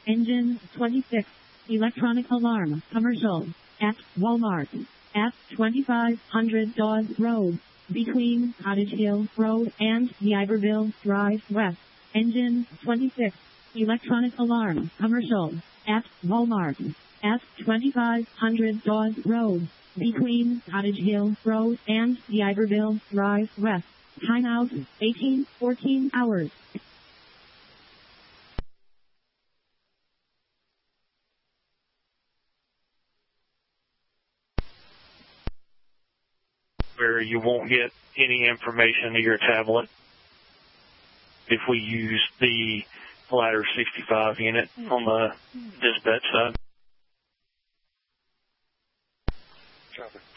Engine 26. Electronic alarm. Commercial. At Walmart. At 2500 Dawes Road. Between Cottage Hill Road and the Iberville Drive West. Engine 26. Electronic alarm. Commercial. At Walmart. At 2500 Dawes Road. Between Cottage Hill Road and the Iberville Drive West. Timeout 18:14 hours. Where you won't get any information to your tablet if we use the Ladder 65 unit on the dispatch side. Traffic.